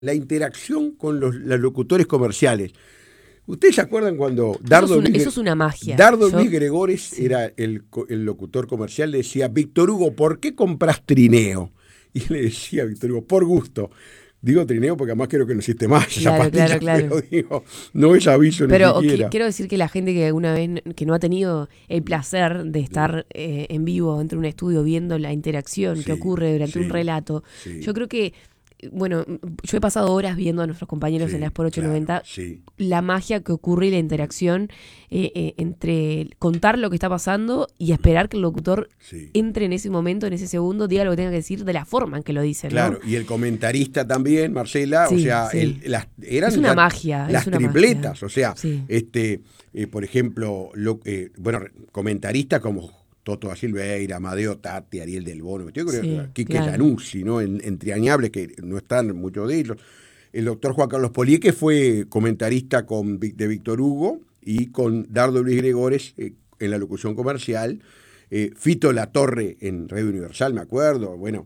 la interacción con los locutores comerciales. ¿Ustedes se acuerdan cuando Eso es una magia. Dardo Luis Gregores era el locutor comercial? Decía: Víctor Hugo, ¿por qué compras trineo? Y le decía a Víctor Hugo: por gusto. Digo trineo porque además creo que no existe más esa pastilla, pero digo, no es aviso ni siquiera. Pero quiero decir que la gente que alguna vez que no ha tenido el placer de estar en vivo entre un estudio viendo la interacción que ocurre durante un relato, yo creo que, bueno, yo he pasado horas viendo a nuestros compañeros en la Sport 890, la magia que ocurre y la interacción entre contar lo que está pasando y esperar que el locutor entre en ese momento, en ese segundo, diga lo que tenga que decir de la forma en que lo dice, ¿no? Claro, y el comentarista también, Marcela, o sea, eran es una magia. Las una tripletas, magia. o sea, por ejemplo, comentaristas como Toto da Silveira, Amadeo Tatti, Ariel Del Bono, yo creo que Quique Lanuzzi, ¿no? En Triañables, que no están muchos de ellos. El doctor Juan Carlos Polié, que fue comentarista de Víctor Hugo y con Dardo Luis Gregores en la locución comercial. Fito Latorre en Radio Universal, me acuerdo. Bueno,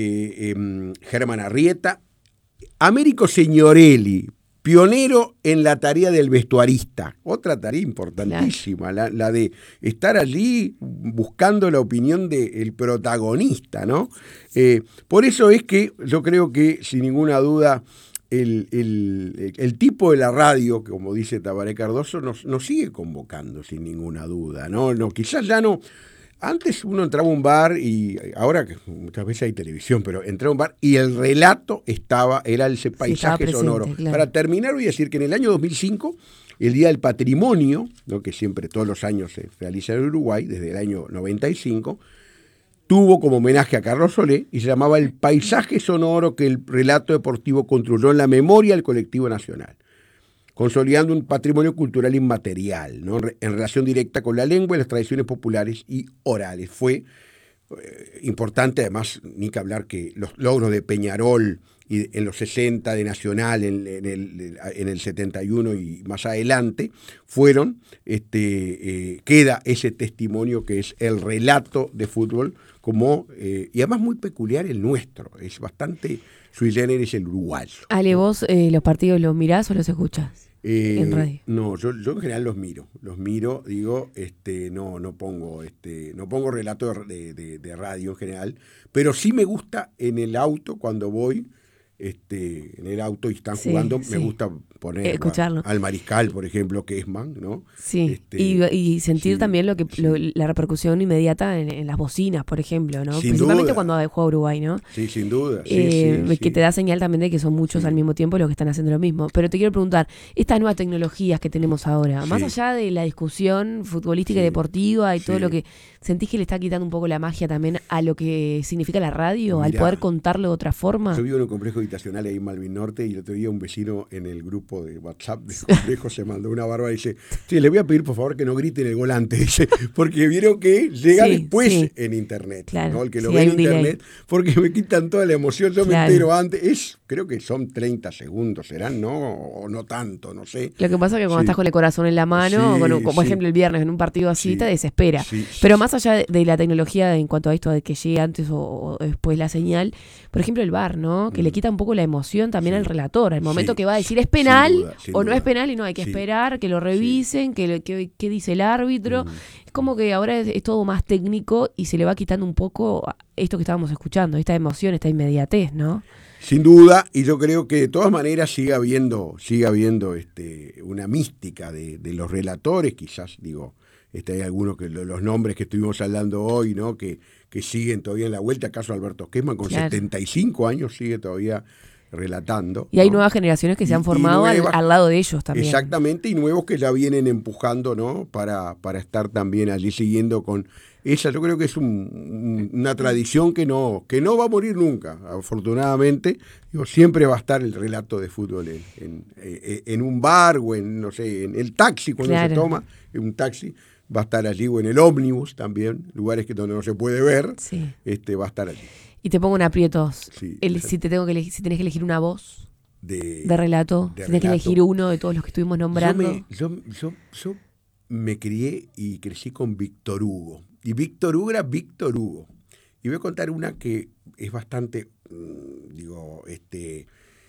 Germán Arrieta. Américo Signorelli, pionero en la tarea del vestuarista, otra tarea importantísima, la de estar allí buscando la opinión del protagonista, ¿no? Por eso es que yo creo que, sin ninguna duda, el tipo de la radio, como dice Tabaré Cardoso, nos sigue convocando, sin ninguna duda, ¿no? Quizás ya no. Antes uno entraba a un bar y ahora que muchas veces hay televisión, pero entraba a un bar y el relato era ese paisaje sonoro. Claro. Para terminar voy a decir que en el año 2005, el Día del Patrimonio, ¿no? Que siempre todos los años se realiza en Uruguay, desde el año 95, tuvo como homenaje a Carlos Solé y se llamaba El paisaje sonoro que el relato deportivo construyó en la memoria del colectivo nacional, consolidando un patrimonio cultural inmaterial, ¿no? En relación directa con la lengua y las tradiciones populares y orales. Fue importante, además, ni que hablar que los logros de Peñarol y en los 60 de Nacional, en el 71 y más adelante, queda ese testimonio que es el relato de fútbol, y además muy peculiar el nuestro, es bastante sui generis el uruguayo. Ale, ¿vos los partidos los mirás o los escuchás en radio? No, yo en general los miro, digo, no pongo relato de radio en general, pero sí me gusta en el auto cuando voy, en el auto y están jugando, me gusta poner al Mariscal, por ejemplo, Kessman, ¿no? Sí, y sentir también la repercusión inmediata en las bocinas, por ejemplo, ¿no? Sin principalmente duda. Cuando juega Uruguay, ¿no? Sí, sin duda. Que te da señal también de que son muchos al mismo tiempo los que están haciendo lo mismo. Pero te quiero preguntar, estas nuevas tecnologías que tenemos ahora, más allá de la discusión futbolística y deportiva y todo lo que ¿sentís que le está quitando un poco la magia también a lo que significa la radio, al poder contarlo de otra forma? Yo vivo en un complejo habitacional ahí en Malvin Norte y el otro día un vecino en el grupo de WhatsApp del complejo se mandó una barba y dice: sí, le voy a pedir por favor que no griten el gol antes, dice, porque vieron que llega después en internet, claro, ¿no? El que lo ve en internet, porque me quitan toda la emoción, yo me entero antes, creo que son 30 segundos, serán, ¿no? O no tanto, no sé. Lo que pasa es que cuando estás con el corazón en la mano, como por ejemplo el viernes en un partido así, te desespera. Pero más allá de la tecnología en cuanto a esto de que llegue antes o después la señal, por ejemplo el VAR, ¿no? Que le quita un poco la emoción también al relator, al momento que va a decir es penal sin duda. No es penal, y no hay que esperar, que lo revisen, que dice el árbitro. Es como que ahora es todo más técnico y se le va quitando un poco esto que estábamos escuchando, esta emoción, esta inmediatez, ¿no? Sin duda, y yo creo que de todas maneras sigue habiendo una mística de los relatores, quizás, digo, hay algunos que los nombres que estuvimos hablando hoy, ¿no? Que siguen todavía en la vuelta. Acaso Alberto Kessman con 75 años sigue todavía relatando. Y hay nuevas generaciones que se han formado al lado de ellos también. Exactamente, y nuevos que ya vienen empujando, ¿no? Para estar también allí siguiendo con esa. Yo creo que es una tradición que no va a morir nunca, afortunadamente. Digo, siempre va a estar el relato de fútbol en un bar o en el taxi, cuando se toma en un taxi. Va a estar allí, o en el ómnibus también, lugares donde no se puede ver, va a estar allí. Y te pongo en aprietos. Si tenés que elegir una voz de relato, si tenés que elegir uno de todos los que estuvimos nombrando. Yo me crié y crecí con Víctor Hugo. Y Víctor Hugo era Víctor Hugo. Y voy a contar una que es bastante,